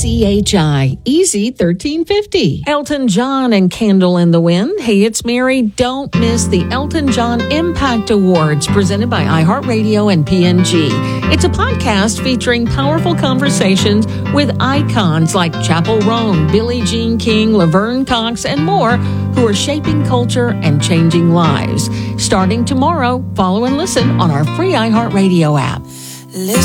PCHI, Easy 1350. Elton John and Candle in the Wind. Hey, it's Mary. Don't miss the Elton John Impact Awards presented by iHeartRadio and PNG. It's a podcast featuring powerful conversations with icons like Chappell Roan, Billie Jean King, Laverne Cox, and more who are shaping culture and changing lives. Starting tomorrow, follow and listen on our free iHeartRadio app.